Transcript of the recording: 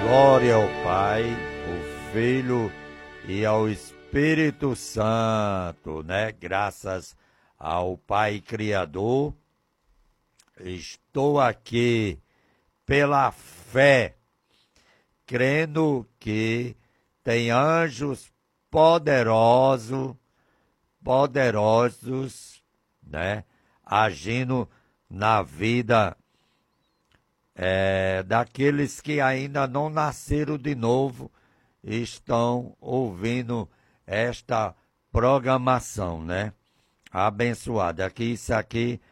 Glória ao Pai, ao Filho e ao Espírito Santo, né? Graças ao Pai Criador, estou aqui pela fé, crendo que tem anjos poderosos, né? Agindo na vida daqueles que ainda não nasceram de novo, estão ouvindo esta programação, né? Abençoada. Isso aqui